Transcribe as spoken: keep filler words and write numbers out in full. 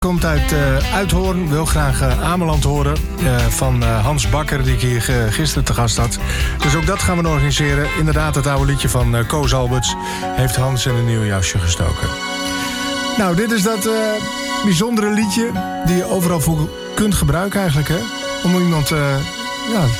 Komt uit uh, Uithoorn, wil graag uh, Ameland horen uh, van uh, Hans Bakker, die ik hier uh, gisteren te gast had. Dus ook dat gaan we organiseren. Inderdaad, het oude liedje van uh, Koos Alberts heeft Hans in een nieuw jasje gestoken. Nou, dit is dat uh, bijzondere liedje die je overal voor kunt gebruiken eigenlijk, hè? Om iemand uh, ja,